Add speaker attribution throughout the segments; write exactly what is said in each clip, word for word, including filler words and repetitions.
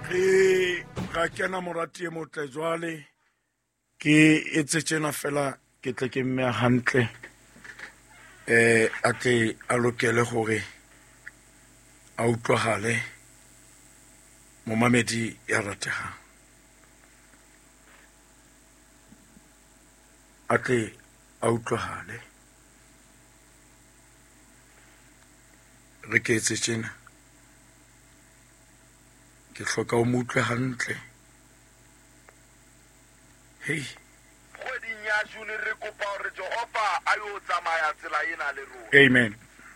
Speaker 1: Re ga kena morati e motle jwale ke etse tjena fela ke tle ke mme hantle eh a tle a lokele gore a utlwahale momamedi ya ratehang a tle a utlwahale re ke etse tjena ke hloka o mutlwe hantle hey
Speaker 2: kgweding ya June re kopa hore Jehova a yo tsamaya tsela ena le rona.
Speaker 1: Amen.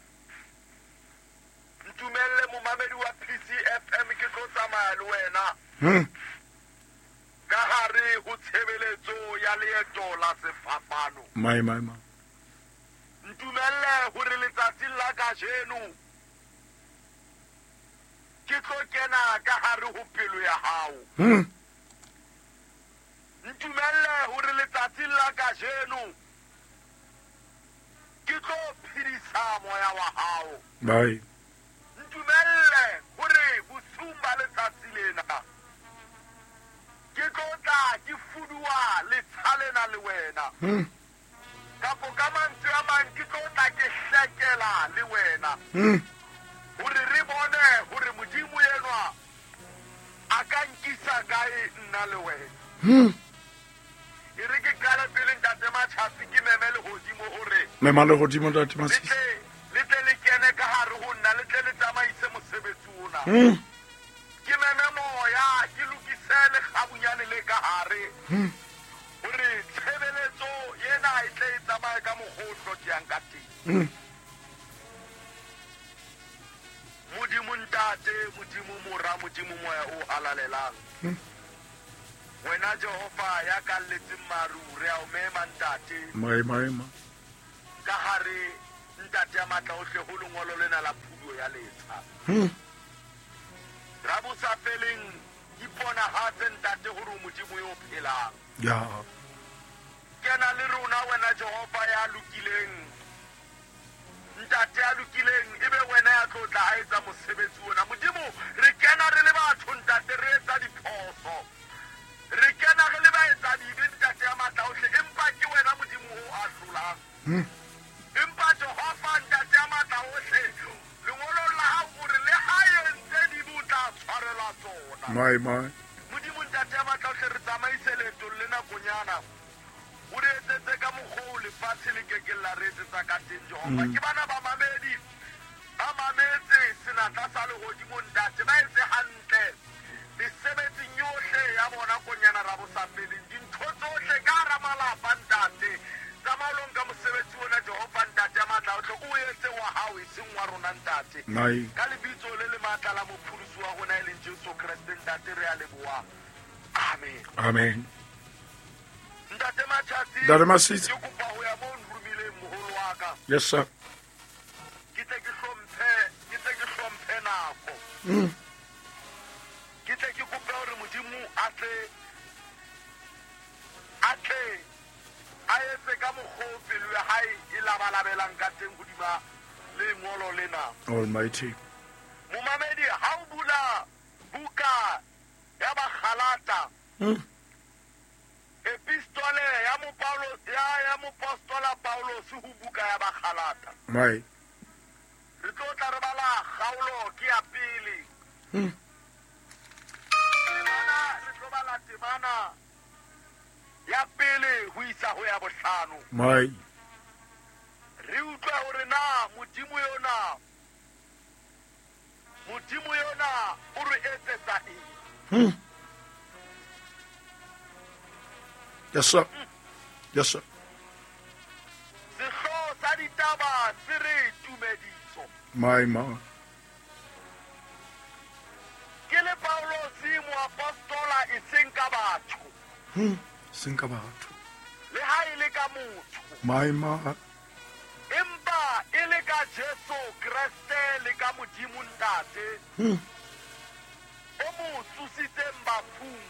Speaker 2: Ntumelle momamedi wa P C F M ke tlo tsamaya le wena
Speaker 1: hmm
Speaker 2: ka hare ho tshebeletso ya leeto la sefapano.
Speaker 1: mai mai mai
Speaker 2: Ntumelle hore letsatsi la kajeno ke tlo kena ka hare ho pelo ya hao.
Speaker 1: hmm
Speaker 2: Ntumelle hore letsatsi la kajeno ke tlo phidisa moya wa hao.
Speaker 1: bai
Speaker 2: Ntumelle hore bosumba letsatsi lena ke tlo tla ke fudua letsalena le wena.
Speaker 1: hmm
Speaker 2: Kapo ka mantswe a mang ke tlo tla ke hlekela le wena
Speaker 1: hmm
Speaker 2: hore re bone hore modimo enwa a ka nkisa kae nna le wena.
Speaker 1: hmm
Speaker 2: E re ke qale pele ntate Matjhatsi ke meme le hodimo hore
Speaker 1: me male godimo tate
Speaker 2: le
Speaker 1: masisi
Speaker 2: tle le tle le kene ka hare ho nna le tle le tsamaise mosebetsi ona.
Speaker 1: hmm
Speaker 2: Ke meme moya ke lokise le kgabunyane le ka hare
Speaker 1: hmm
Speaker 2: hore tshebeletso ena e tle e tsamaye ka mokgotlo ke yang ka teng.
Speaker 1: hmm
Speaker 2: Modimo ntate, modimo mora, modimo moya o halalelang.
Speaker 1: hmm
Speaker 2: Wena Jehova ya ka letseng maru re a o mema ntate
Speaker 1: mai mai mai
Speaker 2: ka hare ntate ya matla ohle ho lengolo lena la phuduo ya letsha.
Speaker 1: hmm
Speaker 2: Rabusa feleng ipona hatse ntate hore modimo yo phelang.
Speaker 1: ya
Speaker 2: Kena le rona wena Jehova ya lokileng. Ntate ya lokileng ebe wena ya tlo tla a etsa mosebetsi ona. Modimo re kena re le batho ntate re etsa diphoso. Re kena re le baetsani be ntate ya matla ohle empa ke wena modimo o a hlolang.
Speaker 1: hmm
Speaker 2: Empa Jehova ntate ya matla ohle lengolo la hao hore le hae ntse di butla tshwarela tsona.
Speaker 1: mai mai
Speaker 2: Modimo ntate ya matla ohle re tsamaise leeto le nakonyana o re etsetse ka mokgwa o lefatshe le keke la re etsetsa ka teng Jehova. Ke bana ba mamedi ba mametse senatla sa lehodimo ntate ba etse hantle mesebetsing yohle ya bona konyana Rabusa feleng dintho tsohle ka hara malapa ntate tsamayong ka mosebetsi ona Jehova ntate ya matla ohle o etse wa hao e seng wa rona ntate
Speaker 1: mai
Speaker 2: ka lebitso le le matla la mopholosi wa rona e leng Jesu Kriste ntate re a leboha. Amen.
Speaker 1: amen
Speaker 2: Ntate Matjhatsi
Speaker 1: Ntate Masisi.
Speaker 2: ke kopa ho ya moo nrumileng moholo wa ka
Speaker 1: yes sir
Speaker 2: ke tle ke hlomphe ke tle ke hlomphe nako
Speaker 1: hmm
Speaker 2: ke tle ke kope hore modimo a tle a tle a etse ka mokgwa o pelo ya hae e labalabelang ka teng hodima lengolo lena.
Speaker 1: almighty
Speaker 2: Momamedi ha o bula buka ya Bakgalata
Speaker 1: hmm
Speaker 2: epistole ya mo Paulo ya ya mopostola Paulos ho buka ya Bakgalata
Speaker 1: mai
Speaker 2: re tlo tla re bala kgaolo ke ya pele.
Speaker 1: hmm
Speaker 2: Temana re tlo bala temana ya pele ho isa ho ya bohlano.
Speaker 1: mai
Speaker 2: Re utlwa hore na modimo yona modimo yona o re etsetsa eng.
Speaker 1: hmm yes sir yes sir
Speaker 2: Sehloho sa ditaba se re tumediso.
Speaker 1: mai mai
Speaker 2: Ke le Paulos moapostola e seng ka batho
Speaker 1: hmm sinka batho
Speaker 2: le ha e le ka motho
Speaker 1: mai mai
Speaker 2: empa e le ka Jesu Kriste le ka modimo ntate
Speaker 1: hmm
Speaker 2: o mo tsusitseng bafung.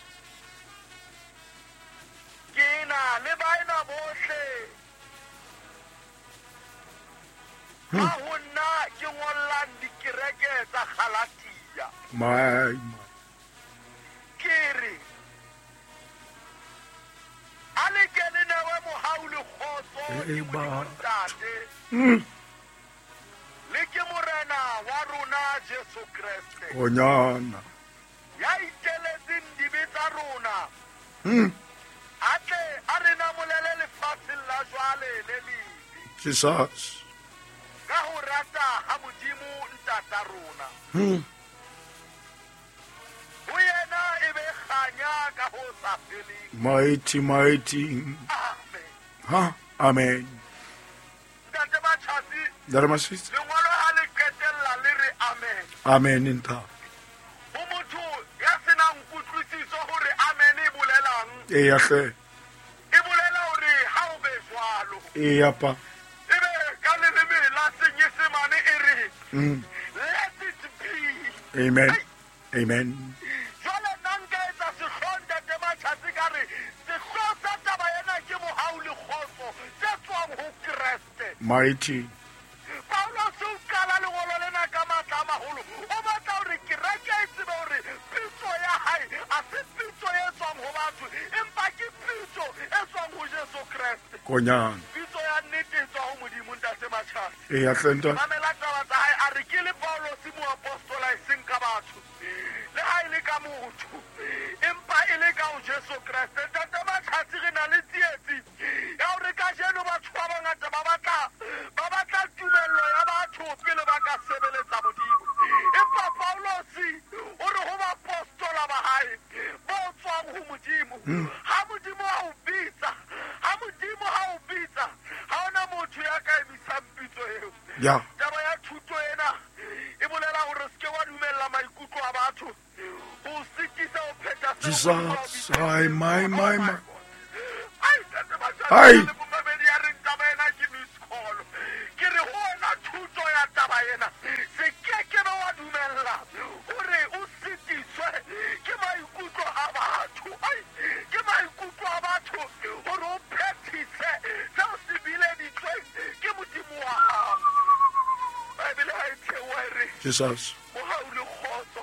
Speaker 2: Ke na le baena bohle ha hona ke ngollang dikereke tsa Galatia
Speaker 1: mai mai e ba
Speaker 2: ntate
Speaker 1: Mm.
Speaker 2: le ke morena wa rona Jesu Kriste
Speaker 1: Konyana.
Speaker 2: ya iteletseng dibe tsa rona
Speaker 1: Mm.
Speaker 2: a tle a re namolele lefatsheng la jwale le lebe
Speaker 1: Jesus.
Speaker 2: ka ho rata ha Modimo ntata rona
Speaker 1: Mm.
Speaker 2: ho yena e be kganya ka ho sa feleng.
Speaker 1: Mighty, mighty.
Speaker 2: Amen.
Speaker 1: Ha, amen.
Speaker 2: Ntate Matjhatsi,
Speaker 1: Dare masisi.
Speaker 2: lengolo ha le qetella le re amen.
Speaker 1: Amen inta.
Speaker 2: Ho motho ya senang kutlwisiso hore amen e bolelang,
Speaker 1: E ya hle.
Speaker 2: e bolela hore ha o be jwalo.
Speaker 1: E ya pa.
Speaker 2: Ebe ka leleme la Senyesemane e re,
Speaker 1: Mm.
Speaker 2: let it be.
Speaker 1: Amen.
Speaker 2: Ai,
Speaker 1: Amen.
Speaker 2: jwale nna nka etsa sehlooho Ntate Matjhatsi ka re sehlooho sa taba ena ke mohau le kgotso tse tswang ho Kreste.
Speaker 1: Mighty.
Speaker 2: Paulos o qala lengolo lena ka matla a maholo o batla hore kereke e tsebe hore pitso ya hae a se pitso e tswang ho batho empa ke pitso e tswang ho Jesu Kreste.
Speaker 1: Konyana.
Speaker 2: Pitso ya nnete e tswa ho Modimo Ntate Matjhatsi.
Speaker 1: E ya hle nta.
Speaker 2: Mamela taba tsa hae a re ke le Paulos moapostola e seng ka batho le ha e le ka motho empa e le ka ho Jesu Kreste. Ntate Matjhatsi re na le tsietsi ya hore kajeno batho ba bangata ba batla ba batla tumello ya batho pele ba ka sebeletsa Modimo empa Paulos o re ho bapostola ba hae bo tswang ho Modimo ha Modimo ha o bitsa ha Modimo ha o bitsa ha ona motho ya ka emisang pitso eo.
Speaker 1: Ya.
Speaker 2: Taba ya thuto ena e bolela hore se ke wa dumella maikutlo a batho ho sitisa ho phetha seo
Speaker 1: Jesus. Ai, my, my, my.
Speaker 2: Ai, Ntate Matjhatsi,
Speaker 1: Ai.
Speaker 2: le momamedi ya reng taba ena ke miskolo ke re ho ona thuto ya taba ena se ke ke be wa dumella hore o sitiswe ke maikutlo a batho. Ai, ke maikutlo a batho hore o phethise seo se bileditsweng ke Modimo wa hao. Baebele ha e theoha e re
Speaker 1: Jesus.
Speaker 2: mohau le kgotso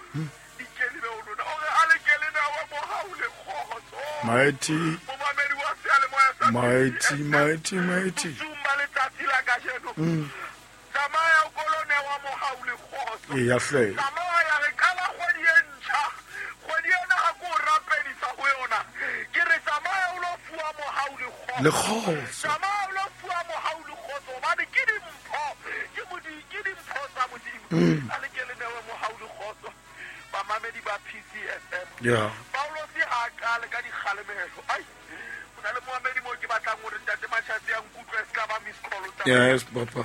Speaker 2: dikele be o lona o re a le kele na wa mohau le kgotso.
Speaker 1: Mighty.
Speaker 2: Momamedi wa seyalemoya sa
Speaker 1: Mighty, mighty, mighty.
Speaker 2: Sumba letsatsi la kajeno
Speaker 1: Mm.
Speaker 2: tsamaya o kolone wa mohau le kgotso.
Speaker 1: E ya hle.
Speaker 2: Tsamaya re kala kgwedi e ntjha kgwedi ena ga ko o rapedisa ho yona ke re tsamaya o lo fuwa mohau le kgotso.
Speaker 1: Le kgotso.
Speaker 2: Tsamaya o lo fuwa mohau le kgotso hobane ke dimpho ke modi- ke dimpho tsa Modimo.
Speaker 1: Mm.
Speaker 2: A le ke le newe mohau le kgotso bamamedi ba P C F M.
Speaker 1: Ya.
Speaker 2: Paulos ha a qale ka dikgalemelo. Ai, ho na le moamedi mo ke batlang hore Ntate Matjhatsi ya nkutlwe se ka ba miss call tsa
Speaker 1: Yes, papa.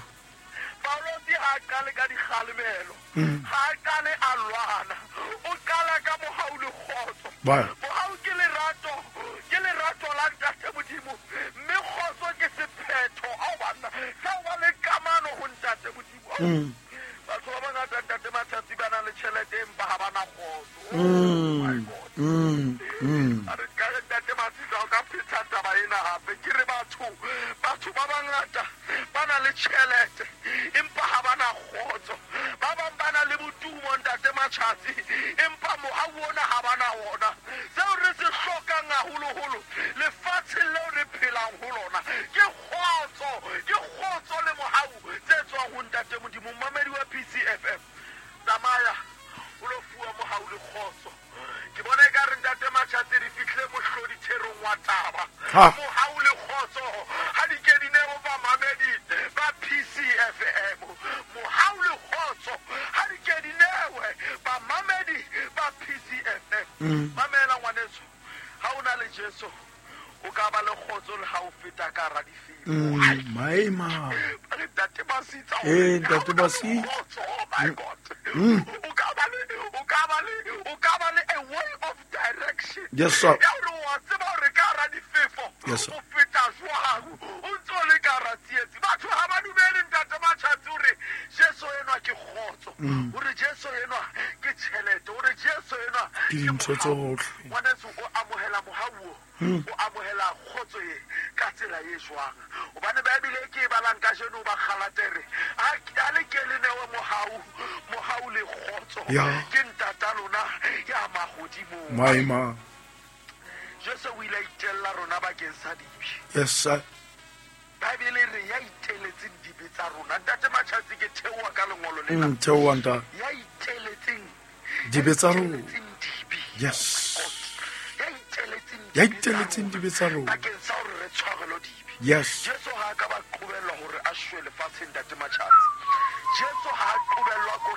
Speaker 2: Paulos ha a qale ka dikgalemelo.
Speaker 1: Mm.
Speaker 2: Ha a qale a lwana. O qala ka mohau le kgotso.
Speaker 1: Ba.
Speaker 2: Mohau ke lerato, ke lerato la Ntate Modimo. Mme kgotso ke sephetho ao banna sa ba le kamano ho Ntate Modimo.
Speaker 1: Mm.
Speaker 2: Batho ba bangata Ntate Matjhatsi ba na le tjhelete empa ha ba na kgotso. Oh my
Speaker 1: Mm.
Speaker 2: God.
Speaker 1: Mm. Mm.
Speaker 2: A re ka re Ntate Matjhatsi o ka phetha taba ena hape ke re batho batho ba bangata ba na le tjhelete empa ha ba na kgotso. Ba bang ba na le botumo Ntate Matjhatsi empa mohau ona ha ba na ona. Seo re se hlokang haholoholo lefatsheng leo re phelang ho lona ke kgotso ke kgotso le mohau tse tswang ho Ntate Modimo. Mamedi wa P C F M tsamaya o lo fuwa mohau le kgotso. Ke bona e ka re Ntate Matjhatsi re fihle mohloditherong wa taba.
Speaker 1: Ha.
Speaker 2: Mohau le kgotso ha di ke dineo ba mamedi ba P C F M. Mohau le kgotso ha di ke dinewe ba mamedi ba P C F M.
Speaker 1: Mm.
Speaker 2: Mamela ngwaneso ha o na le Jesu o ka ba le kgotso le ha o feta ka ra difilm.
Speaker 1: Mm. My, my.
Speaker 2: Re Ntate Basitsa o
Speaker 1: Eh,
Speaker 2: re,
Speaker 1: Ntate
Speaker 2: ha o na le
Speaker 1: Basi.
Speaker 2: kgotso, oh my God.
Speaker 1: Mm.
Speaker 2: O ka ba le o ka ba le o ka ba le a way of direction.
Speaker 1: Yes, sir.
Speaker 2: Ya hore wa tseba hore ka ra difefo
Speaker 1: Yes, sir.
Speaker 2: o feta jwang o ntso le ka ra tsietsi. Batho ha ba dumele Ntate Matjhatsi hore Jesu enwa ke kgotso
Speaker 1: Mm.
Speaker 2: hore Jesu enwa ke tjhelete hore Jesu enwa
Speaker 1: Ke dintho
Speaker 2: mohau.
Speaker 1: tsohle.
Speaker 2: Ngwaneso o amohela mohau
Speaker 1: Mm.
Speaker 2: o amohela kgotso e ka tsela e jwang hobane baebile e ke e balang ka jeno ba kgalatere a a le ke le newe mohau mohau le kgotso
Speaker 1: Ya.
Speaker 2: ke ntata lona ya magodimo.
Speaker 1: My, my.
Speaker 2: Jesu o ile a itella rona bakeng sa dibi
Speaker 1: Yes, sir.
Speaker 2: Baebile tsa rona. Ntate Matjhatsi ke theoha ka lengolo lena.
Speaker 1: Mm, theoha ntate.
Speaker 2: Ya iteletseng
Speaker 1: dibe tsa rona.
Speaker 2: dibe.
Speaker 1: Yes.
Speaker 2: Ya iteletseng
Speaker 1: Ya iteletseng dibe tsa rona.
Speaker 2: bakeng sa hore re tshwarelo dibe.
Speaker 1: Yes.
Speaker 2: Jesu ha ka ba qobellwa hore a shwe lefatsheng, Ntate Matjhatsi. Jesu ha a qobellwa